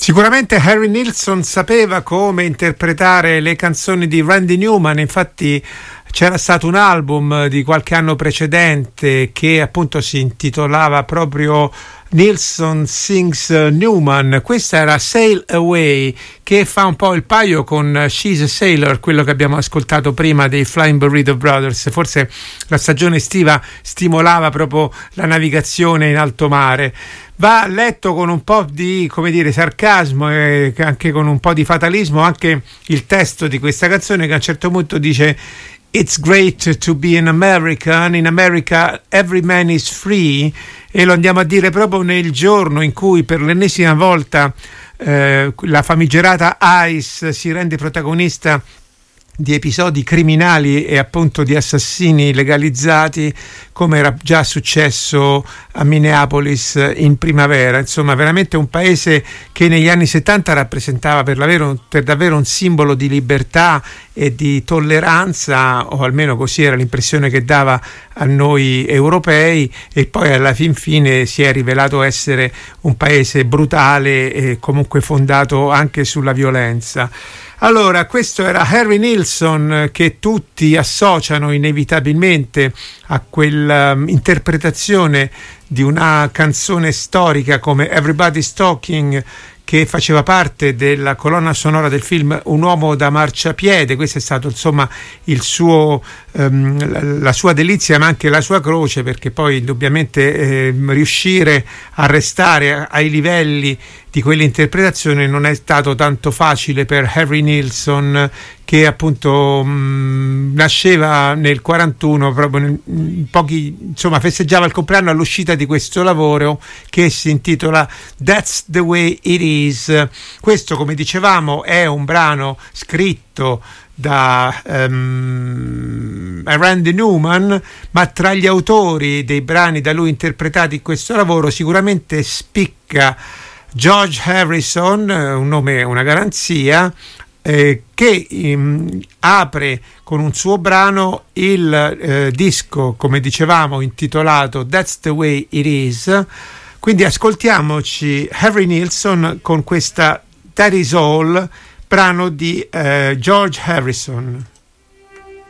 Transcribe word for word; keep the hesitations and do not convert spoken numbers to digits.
Sicuramente Harry Nilsson sapeva come interpretare le canzoni di Randy Newman, infatti c'era stato un album di qualche anno precedente che appunto si intitolava proprio Nilsson Sings Newman. Questa era Sail Away, che fa un po' il paio con She's a Sailor, quello che abbiamo ascoltato prima dei Flying Burrito Brothers. Forse la stagione estiva stimolava proprio la navigazione in alto mare. Va letto con un po' di, come dire, sarcasmo e anche con un po' di fatalismo anche il testo di questa canzone, che a un certo punto dice: It's great to be an American, in America every man is free, e lo andiamo a dire proprio nel giorno in cui per l'ennesima volta eh, la famigerata ICE si rende protagonista di episodi criminali e appunto di assassini legalizzati, come era già successo a Minneapolis in primavera. Insomma, veramente un paese che negli anni settanta rappresentava per davvero, per davvero un simbolo di libertà e di tolleranza, o almeno così era l'impressione che dava a noi europei, e poi alla fin fine si è rivelato essere un paese brutale e comunque fondato anche sulla violenza. Allora, questo era Harry Nilsson, che tutti associano inevitabilmente a quell'interpretazione di una canzone storica come Everybody's Talking, che faceva parte della colonna sonora del film Un uomo da marciapiede. Questo è stato insomma il suo, ehm, la sua delizia, ma anche la sua croce, perché poi indubbiamente eh, riuscire a restare ai livelli di quell'interpretazione non è stato tanto facile per Harry Nilsson, che appunto mh, nasceva nel quarantuno, proprio in pochi, insomma, festeggiava il compleanno all'uscita di questo lavoro che si intitola That's the Way It Is. Questo, come dicevamo, è un brano scritto da um, Randy Newman, ma tra gli autori dei brani da lui interpretati in questo lavoro sicuramente spicca George Harrison, un nome, una garanzia, eh, che um, apre con un suo brano il eh, disco, come dicevamo, intitolato That's the Way It Is. Quindi ascoltiamoci Harry Nilsson con questa That Is All, brano di eh, George Harrison.